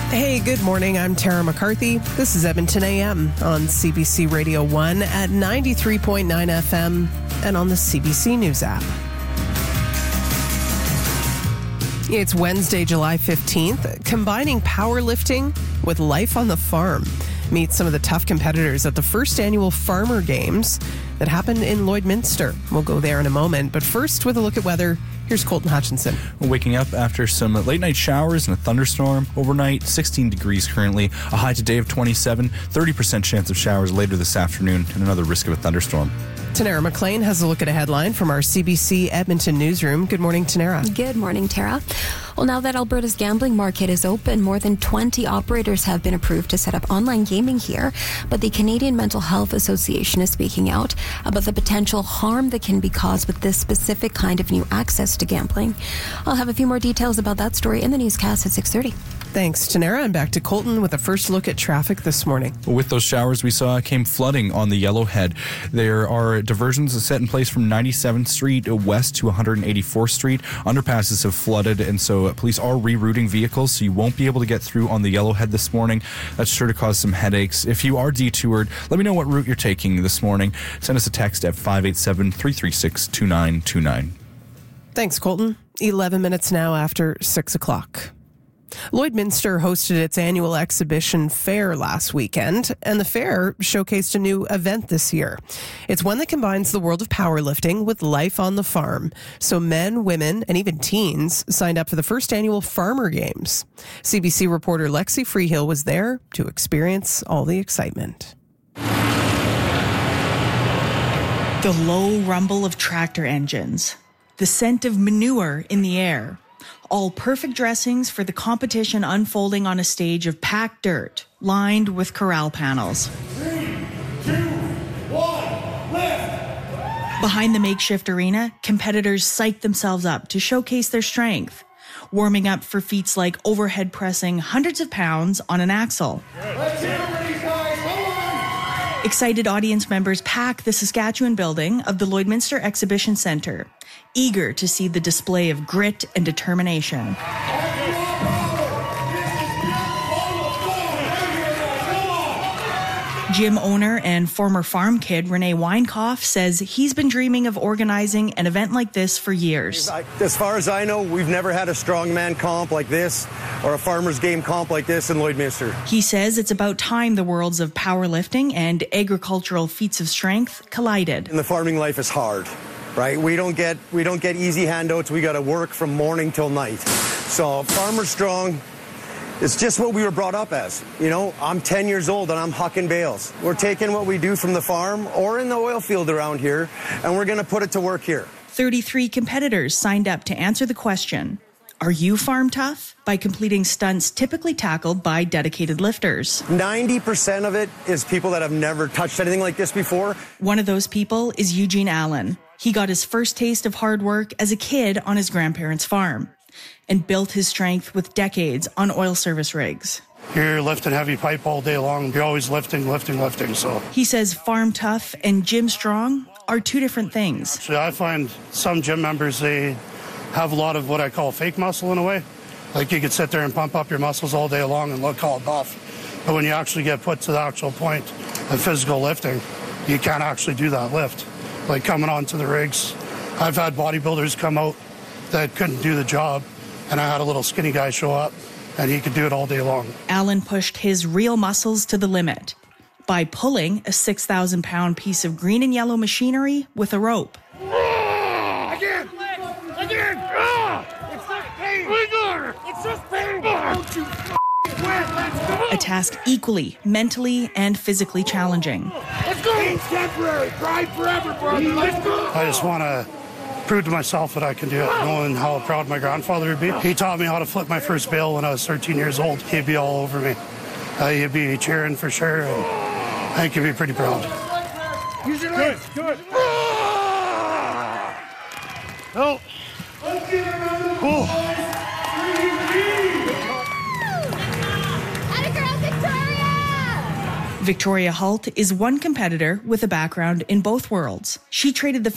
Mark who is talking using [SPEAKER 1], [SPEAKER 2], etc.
[SPEAKER 1] Hey, good morning. I'm Tara McCarthy. This is Edmonton AM on CBC Radio 1 at 93.9 FM and on the CBC News app. It's Wednesday, July 15th, combining powerlifting with life on the farm. Meet some of the tough competitors at the first annual Farmer Games that happened in Lloydminster. We'll go there in a moment, but first with a look at weather. Here's Colton Hutchinson.
[SPEAKER 2] Waking up after some late night showers and a thunderstorm. Overnight, 16 degrees currently. A high today of 27, 30% chance of showers later this afternoon, and another risk of a thunderstorm.
[SPEAKER 1] Tanera McLean has a look at a headline from our CBC Edmonton newsroom. Good morning, Tanera.
[SPEAKER 3] Good morning, Tara. Well, now that Alberta's gambling market is open, more than 20 operators have been approved to set up online gaming here. But the Canadian Mental Health Association is speaking out about the potential harm that can be caused with this specific kind of new access to gambling. I'll have a few more details about that story in the newscast at 6:30.
[SPEAKER 1] Thanks, Tanera. And back to Colton with a first look at traffic this morning.
[SPEAKER 2] With those showers we saw came flooding on the Yellowhead. There are diversions set in place from 97th Street west to 184th Street. Underpasses have flooded, and so police are rerouting vehicles, so you won't be able to get through on the Yellowhead this morning. That's sure to cause some headaches. If you are detoured, let me know what route you're taking this morning. Send us a text at 587-336-2929.
[SPEAKER 1] Thanks, Colton. 11 minutes now after 6 o'clock. Lloydminster hosted its annual exhibition fair last weekend, and the fair showcased a new event this year. It's one that combines the world of powerlifting with life on the farm. So men, women, and even teens signed up for the first annual Farmer Games. CBC reporter Lexi Freehill was there to experience all the excitement.
[SPEAKER 4] The low rumble of tractor engines, the scent of manure in the air. All perfect dressings for the competition unfolding on a stage of packed dirt, lined with corral panels.
[SPEAKER 5] 3, 2, 1, lift!
[SPEAKER 4] Behind the makeshift arena, competitors psych themselves up to showcase their strength, warming up for feats like overhead pressing hundreds of pounds on an axle.
[SPEAKER 5] Let's hear it for these guys, come on!
[SPEAKER 4] Excited audience members pack the Saskatchewan building of the Lloydminster Exhibition Centre, eager to see the display of grit and determination. Gym owner and former farm kid Renee Weinkoff says he's been dreaming of organizing an event like this for years.
[SPEAKER 6] As far as I know, we've never had a strongman comp like this or a farmer's game comp like this in Lloydminster.
[SPEAKER 4] He says it's about time the worlds of powerlifting and agricultural feats of strength collided.
[SPEAKER 6] And the farming life is hard. Right? We don't get easy handouts. We got to work from morning till night. So Farmer Strong, it's just what we were brought up as. You know, I'm 10 years old and I'm hucking bales. We're taking what we do from the farm or in the oil field around here, and we're going to put it to work here.
[SPEAKER 4] 33 competitors signed up to answer the question, are you farm tough? By completing stunts typically tackled by dedicated lifters.
[SPEAKER 6] 90% of it is people that have never touched anything like this before.
[SPEAKER 4] One of those people is Eugene Allen. He got his first taste of hard work as a kid on his grandparents' farm and built his strength with decades on oil service rigs.
[SPEAKER 7] You're lifting heavy pipe all day long. You're always lifting. So
[SPEAKER 4] he says farm tough and gym strong are two different things.
[SPEAKER 7] Actually, I find some gym members, they have a lot of what I call fake muscle in a way. Like you could sit there and pump up your muscles all day long and look all buff. But when you actually get put to the actual point of physical lifting, you can't actually do that lift. Like coming onto the rigs, I've had bodybuilders come out that couldn't do the job, and I had a little skinny guy show up, and he could do it all day long.
[SPEAKER 4] Allen pushed his real muscles to the limit by pulling a 6,000-pound piece of green and yellow machinery with a rope.
[SPEAKER 5] Again! It's not pain! It's just pain! Don't you let's go!
[SPEAKER 4] A task equally mentally and physically challenging.
[SPEAKER 5] Let's go! Pain's temporary, pride forever, brother. Let's go!
[SPEAKER 7] I just want to prove to myself that I can do it, knowing how proud my grandfather would be. He taught me how to flip my first bale when I was 13 years old. He'd be all over me. He'd be cheering for sure, and I think he'd be pretty proud.
[SPEAKER 5] Use your legs. Good.
[SPEAKER 7] Oh. Cool.
[SPEAKER 4] Victoria Holt is one competitor with a background in both worlds. She traded the